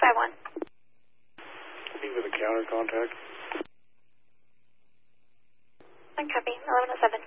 251. Speak with a counter contact. Copy, 1107.